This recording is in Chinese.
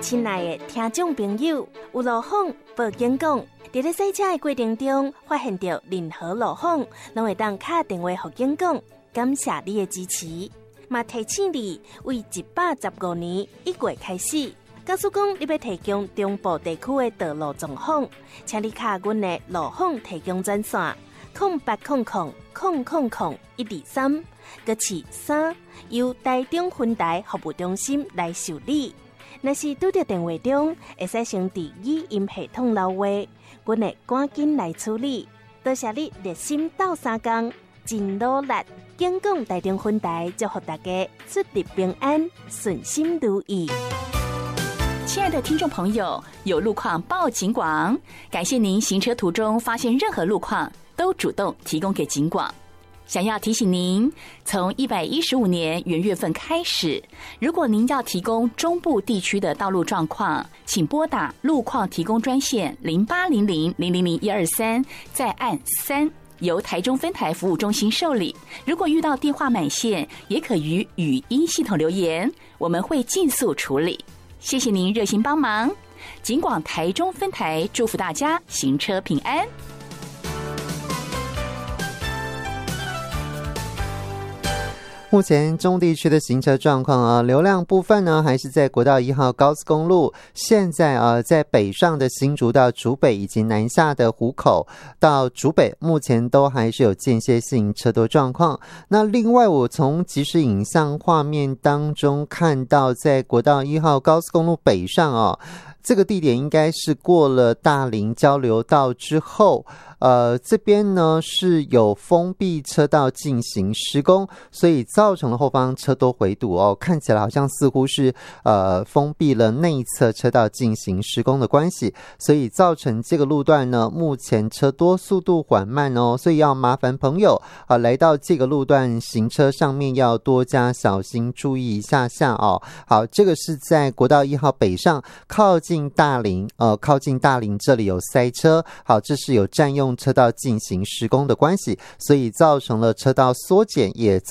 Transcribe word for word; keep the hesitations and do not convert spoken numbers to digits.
亲爱的听众朋友，有路况报警讲，在咧赛车的过程中发现到任何路况，拢会当打电话给警讲，感谢你的支持。嘛提醒你，为一百十五年一月开始，假使讲你要提供中部地区的道路状况，请你卡阮的路况提供专线零八空空空空空一二三，搁是三由台中分台服务中心来受理。若是拄到电话中，会使先伫语音系统留话，阮会赶紧来处理。多谢你热心斗相共，真努力。警广台中分台祝福大家出入平安，顺心如意。 亲爱的听众朋友，有路况报警广，感谢您行车途中发现任何路况都主动提供给警广。想要提醒您，从一百一十五年元月份开始，如果您要提供中部地区的道路状况，请拨打路况提供专线零八零零零零零一二三，再按三，由台中分台服务中心受理。如果遇到电话满线，也可于语音系统留言，我们会尽速处理。谢谢您热心帮忙，警广台中分台祝福大家行车平安。 目前中地区的行车状况啊，流量部分呢还是在国道一号高速公路，现在啊在北上的新竹到竹北以及南下的湖口到竹北，目前都还是有间歇性车多状况。那另外我从即时影像画面当中看到，在国道一号高速公路北上啊，这个地点应该是过了大林交流道之后，呃，这边呢是有封闭车道进行施工，所以造成了后方车多回堵哦。看起来好像似乎是呃封闭了内侧车道进行施工的关系，所以造成这个路段呢目前车多，速度缓慢哦。所以要麻烦朋友啊、呃、来到这个路段行车上面要多加小心，注意一下下哦。好，这个是在国道一号北上靠近大林，呃，靠近大林这里有塞车。好，这是有占用车道进行施工的关系，所以造成了车道缩减，也